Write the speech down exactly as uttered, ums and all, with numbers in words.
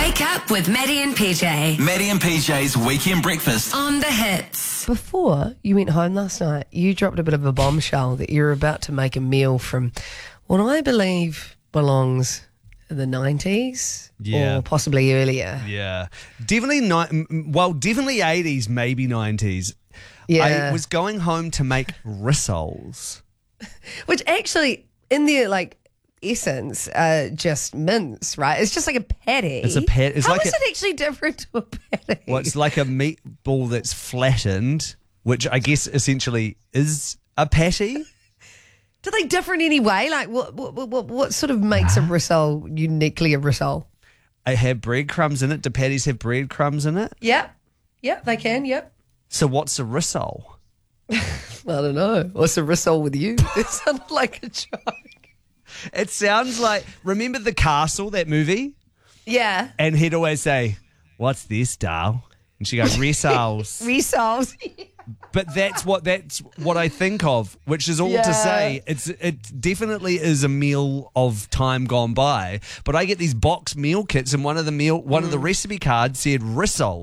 Wake up with Maddie and P J Maddie and P J's Weekend Breakfast. on the hits. Before you went home last night, you dropped a bit of a bombshell that you're about to make a meal from what I believe belongs in the nineties Yeah. or possibly earlier. Yeah, definitely not. Well, definitely eighties, maybe nineties. Yeah. I was going home to make rissoles. Which actually, in their like essence, uh, just mince, right? It's just like a patty. It's a pat- it's How like is a- it actually different to a patty? Well, it's like a meatball that's flattened, which I guess essentially is a patty. Do they differ in any way? Like, what what, what, what sort of makes a rissole uniquely a rissole? I have breadcrumbs in it. Do patties have breadcrumbs in it? Yep. Yep, they can, yep. So what's a rissole? I don't know. What's a rissole with you? It sounded like a joke. It sounds like, remember The Castle, that movie? Yeah. And he'd always say, "What's this, doll?" And she goes, "Rissoles." Rissoles. But that's what that's what I think of, which is all Yeah. to say it's it definitely is a meal of time gone by. But I get these box meal kits, and one of the meal one of the recipe cards said rissole.